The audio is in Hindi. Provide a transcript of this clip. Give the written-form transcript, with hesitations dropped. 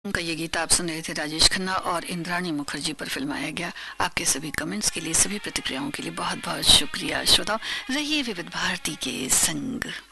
उनका ये गीत आप सुन रहे थे राजेश खन्ना और इंद्राणी मुखर्जी पर फिल्माया गया। आपके सभी कमेंट्स के लिए, सभी प्रतिक्रियाओं के लिए बहुत बहुत शुक्रिया। श्रोताओं, रहिए विविध भारती के संग।